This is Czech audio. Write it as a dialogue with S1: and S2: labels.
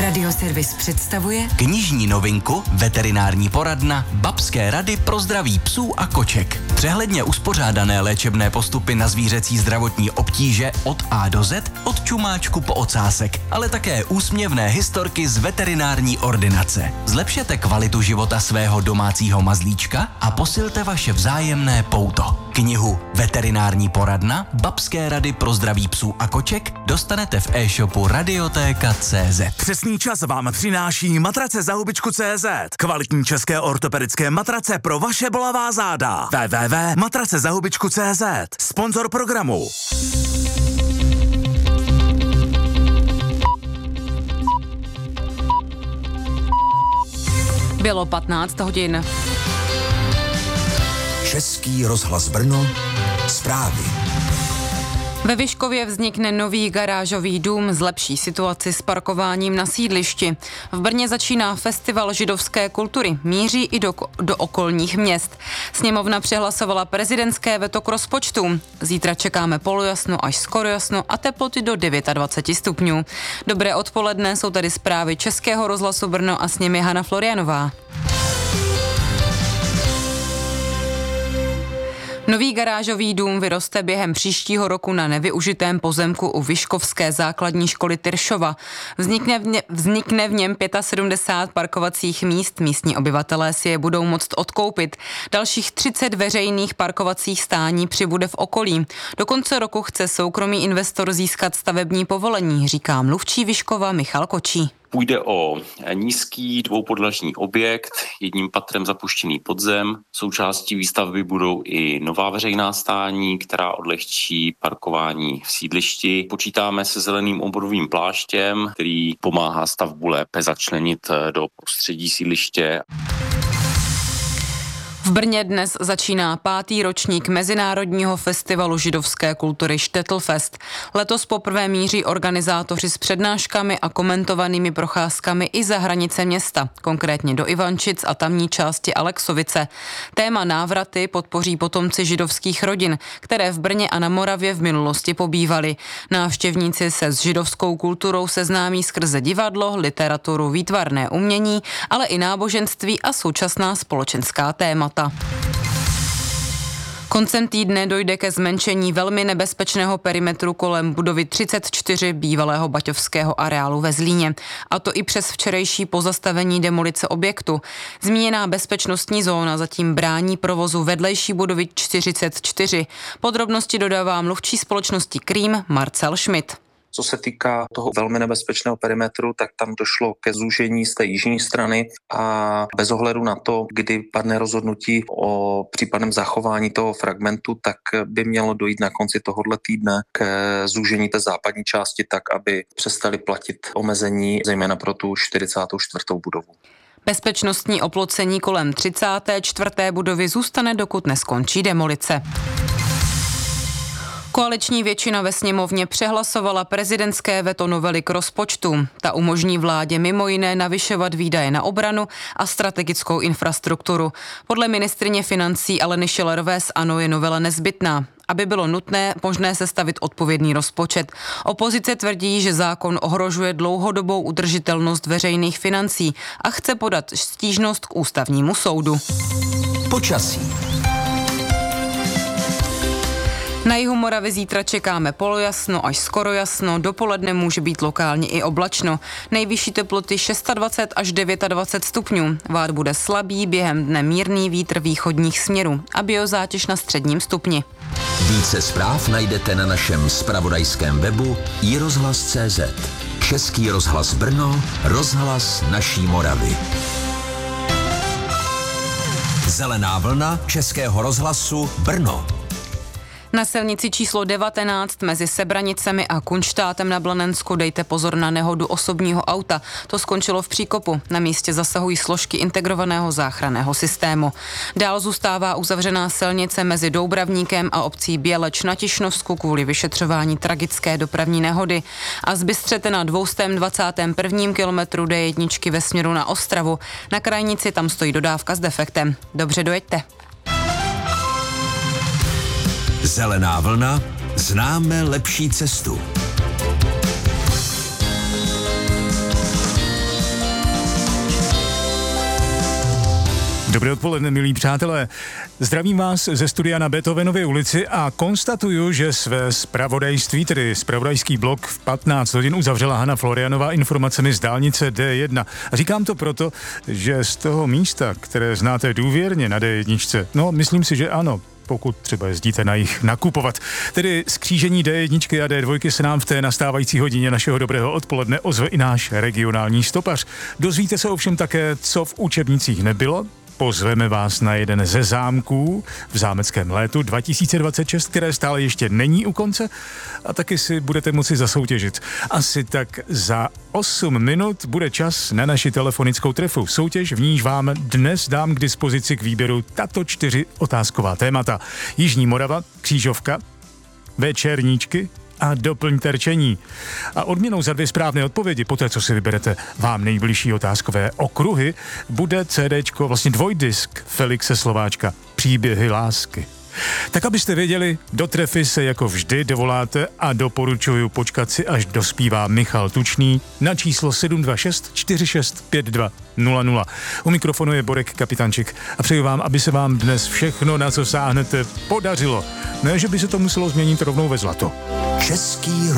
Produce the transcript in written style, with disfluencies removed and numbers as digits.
S1: Radioservis představuje
S2: knižní novinku Veterinární poradna Babské rady pro zdraví psů a koček. Přehledně uspořádané léčebné postupy na zvířecí zdravotní obtíže od A do Z, od čumáčku po ocásek, ale také úsměvné historky z veterinární ordinace. Zlepšete kvalitu života svého domácího mazlíčka a posilte vaše vzájemné pouto. Knihu Veterinární poradna Babské rady pro zdraví psů a koček dostanete v e-shopu Radiotéka.cz.
S3: Přesný čas vám přináší matrace za hubičku.cz. Kvalitní české ortopedické matrace pro vaše bolavá záda. www.matracezahubičku.cz. Sponzor programu.
S4: Bylo 15 hodin.
S5: Český rozhlas Brno, zprávy.
S4: Ve Vyškově vznikne nový garážový dům, zlepší situaci s parkováním na sídlišti. V Brně začíná festival židovské kultury, míří i do okolních měst. Sněmovna přehlasovala prezidentské veto k rozpočtu. Zítra čekáme polojasno až skoro jasno a teploty do 29 stupňů. Dobré odpoledne, jsou tady zprávy Českého rozhlasu Brno a s nimi Hana Florianová. Nový garážový dům vyroste během příštího roku na nevyužitém pozemku u Vyškovské základní školy Tyršova. Vznikne v něm 75 parkovacích míst, místní obyvatelé si je budou moct odkoupit. Dalších 30 veřejných parkovacích stání přibude v okolí. Do konce roku chce soukromý investor získat stavební povolení, říká mluvčí Vyškova Michal Kočí.
S6: Půjde o nízký dvoupodlažní objekt, jedním patrem zapuštěný podzem. Součástí výstavby budou i nová veřejná stání, která odlehčí parkování v sídlišti. Počítáme se zeleným oborovým pláštěm, který pomáhá stavbu lépe začlenit do prostředí sídliště.
S4: V Brně dnes začíná 5. ročník Mezinárodního festivalu židovské kultury Štetl-fest. Letos poprvé míří organizátoři s přednáškami a komentovanými procházkami i za hranice města, konkrétně do Ivančic a tamní části Alexovice. Téma návraty podpoří potomci židovských rodin, které v Brně a na Moravě v minulosti pobývali. Návštěvníci se s židovskou kulturou seznámí skrze divadlo, literaturu, výtvarné umění, ale i náboženství a současná společenská témata. Koncem týdne dojde ke zmenšení velmi nebezpečného perimetru kolem budovy 34 bývalého baťovského areálu ve Zlíně. A to i přes včerejší pozastavení demolice objektu. Zmíněná bezpečnostní zóna zatím brání provozu vedlejší budovy 44. Podrobnosti dodává mluvčí společnosti Krím Marcel Schmidt.
S7: Co se týká toho velmi nebezpečného perimetru, tak tam došlo ke zúžení z té jižní strany a bez ohledu na to, kdy padne rozhodnutí o případném zachování toho fragmentu, tak by mělo dojít na konci tohoto týdne k zúžení té západní části tak, aby přestali platit omezení, zejména pro tu 44. budovu.
S4: Bezpečnostní oplocení kolem 34. budovy zůstane, dokud neskončí demolice. Koaliční většina ve sněmovně přehlasovala prezidentské veto novely k rozpočtu. Ta umožní vládě mimo jiné navyšovat výdaje na obranu a strategickou infrastrukturu. Podle ministryně financí Aleny Schillerové z ANO je novela nezbytná, aby bylo možné sestavit odpovědný rozpočet. Opozice tvrdí, že zákon ohrožuje dlouhodobou udržitelnost veřejných financí a chce podat stížnost k ústavnímu soudu.
S5: Počasí.
S4: Na jihu Moravy zítra čekáme polojasno až skoro jasno, dopoledne může být lokálně i oblačno. Nejvyšší teploty 26 až 29 stupňů. Vát bude slabý, během dne mírný vítr východních směrů a biozátěž na středním stupni.
S5: Více zpráv najdete na našem zpravodajském webu iRozhlas.cz. Český rozhlas Brno, rozhlas naší Moravy. Zelená vlna Českého rozhlasu Brno.
S4: Na silnici číslo 19 mezi Sebranicemi a Kunštátem na Blanensku dejte pozor na nehodu osobního auta. To skončilo v příkopu. Na místě zasahují složky integrovaného záchranného systému. Dál zůstává uzavřená silnice mezi Doubravníkem a obcí Běleč na Tišnovsku kvůli vyšetřování tragické dopravní nehody. A zbystřete na 221. kilometru D1 ve směru na Ostravu. Na krajnici tam stojí dodávka s defektem. Dobře dojeďte.
S5: Zelená vlna, známe lepší cestu.
S1: Dobré odpoledne, milí přátelé. Zdravím vás ze studia na Beethovenově ulici a konstatuju, že své zpravodajství, tedy zpravodajský blok v 15 hodin uzavřela Hana Florianová informacemi z dálnice D1. A říkám to proto, že z toho místa, které znáte důvěrně na D1, no myslím si, že ano, pokud třeba jezdíte na jich nakupovat. Tedy z křížení D1 a D2 se nám v té nastávající hodině našeho dobrého odpoledne ozve i náš regionální stopař. Dozvíte se ovšem také, co v učebnicích nebylo. Pozveme vás na jeden ze zámků v zámeckém létu 2026, které stále ještě není u konce a taky si budete moci zasoutěžit. Asi tak za 8 minut bude čas na naši telefonickou trefu. Soutěž, v níž vám dnes dám k dispozici k výběru tato 4 otázková témata. Jižní Morava, Křížovka, Večerníčky a doplňte rčení. A odměnou za 2 správné odpovědi, poté co si vyberete vám nejbližší otázkové okruhy, bude CDčko, vlastně dvojdisk Felixe Slováčka, Příběhy lásky. Tak abyste věděli, do trefy se jako vždy dovoláte a doporučuju počkat si, až dospívá Michal Tučný na číslo 726 46 52 00. U mikrofonu je Borek Kapitančik a přeju vám, aby se vám dnes všechno, na co sáhnete, podařilo. Ne, že by se to muselo změnit rovnou ve zlato.
S5: Český